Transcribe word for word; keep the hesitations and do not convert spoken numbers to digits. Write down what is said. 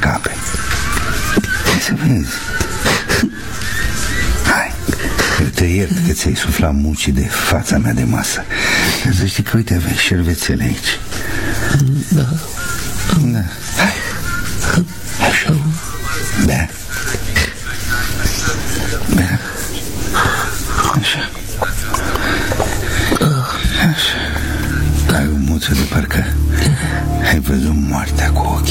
scape. Hai să vezi. Hai, eu te iert că ți-ai suflat mucii de fața mea de masă. Să știi că, uite, aveai șervețele aici. Da. Da. Hai. Așa. Bea. Bea. Așa. Așa. Ai o muță de parcă ai văzut moartea cu ochi.